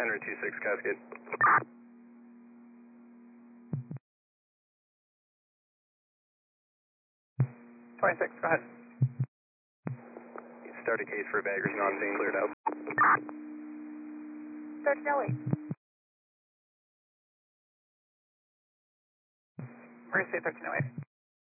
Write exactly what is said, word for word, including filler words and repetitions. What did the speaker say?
Henry two six Cascade. twenty-six, go ahead. Start a case for baggers not being cleared out. thirteen oh eight. Emergency thirteen oh eight.